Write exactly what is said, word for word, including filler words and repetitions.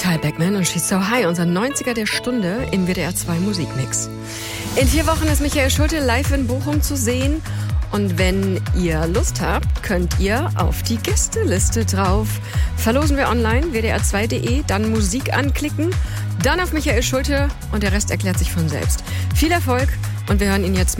Ty Beckman und She's So High, unser neunziger der Stunde im W D R zwei Musikmix. In vier Wochen ist Michael Schulte live in Bochum zu sehen. Und wenn ihr Lust habt, könnt ihr auf die Gästeliste drauf. Verlosen wir online, w d r zwei punkt d e, dann Musik anklicken, dann auf Michael Schulte und der Rest erklärt sich von selbst. Viel Erfolg und wir hören ihn jetzt